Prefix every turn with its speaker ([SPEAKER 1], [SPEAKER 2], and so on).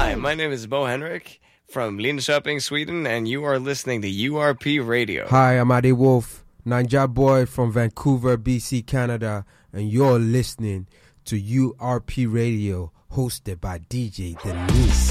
[SPEAKER 1] Hi, my name is Bo Henrik from Linköping, Sweden, and you are listening to URP Radio.
[SPEAKER 2] Hi, I'm Adi Wolf, Ninja boy from Vancouver, BC, Canada, and you're listening to URP Radio, hosted by DJ Denise.